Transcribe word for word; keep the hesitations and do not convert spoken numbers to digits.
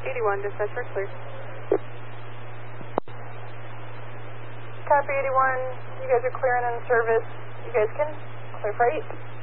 eighty-one, dispatcher, clear. Copy eighty-one, you guys are clearing in service. You guys can clear for eight.